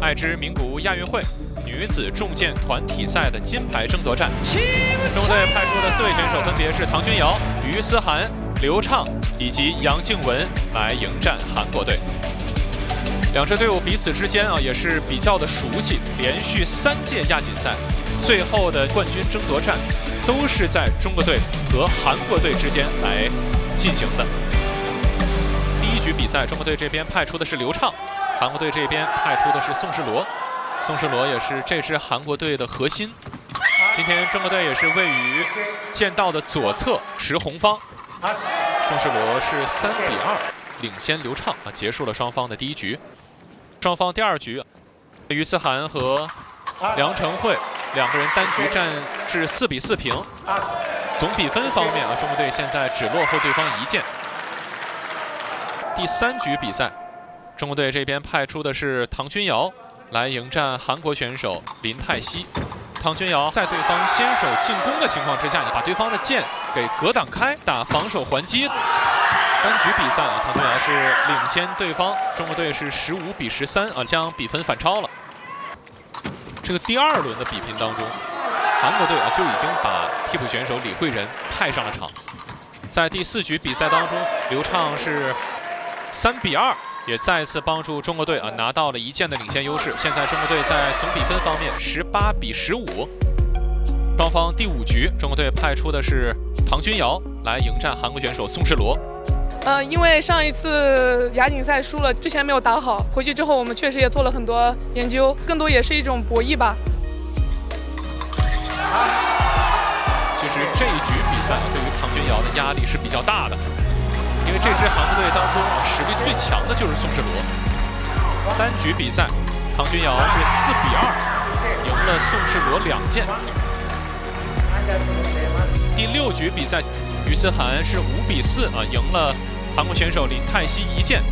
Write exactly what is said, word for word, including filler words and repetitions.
爱知名古屋亚运会女子重剑团体赛的金牌争夺战，中国队派出的四位选手分别是唐君瑶、于思涵、刘畅以及杨静雯来迎战韩国队。两支队伍彼此之间啊也是比较的熟悉，连续三届亚锦赛最后的冠军争夺战都是在中国队和韩国队之间来进行的。第一局比赛，中国队这边派出的是刘畅，韩国队这边派出的是宋世罗。宋世罗也是这支韩国队的核心。今天中国队也是位于剑道的左侧持红方，宋世罗是三比二领先刘畅啊，结束了双方的第一局。双方第二局，于思涵和梁成慧两个人单局战至四比四平。总比分方面啊，中国队现在只落后对方一剑。第三局比赛，中国队这边派出的是唐君瑶来迎战韩国选手林泰熙。唐君瑶在对方先手进攻的情况之下，把对方的剑给格挡开，打防守还击。单局比赛啊，唐君瑶是领先对方，中国队是十五比十三啊，将比分反超了。这个第二轮的比拼当中，韩国队啊就已经把替补选手李慧仁派上了场。在第四局比赛当中，刘畅是三比二，也再次帮助中国队啊拿到了一剑的领先优势。现在中国队在总比分方面十八比十五。双方第五局，中国队派出的是唐君瑶来迎战韩国选手宋世罗。 呃，因为上一次亚锦赛输了，之前没有打好，回去之后我们确实也做了很多研究，更多也是一种博弈吧。 其实这一局比赛对于唐君瑶的压力是比较大的，因为这支韩国队当中啊实力最强的就是宋世罗。单局比赛，唐君瑶是四比二赢了宋世罗两剑。第六局比赛，于思涵是五比四啊赢了韩国选手林泰熙一剑。